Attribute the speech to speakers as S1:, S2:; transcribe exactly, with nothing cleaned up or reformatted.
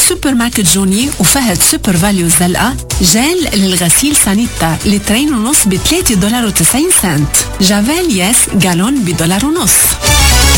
S1: سوبر ماركت جوني وفهد سوبر فاليو الزلقة جل للغسيل سانيتا لترين ونص بثلاثة دولار وتسعين سنت. جافيل يس جالون بدولار ونص.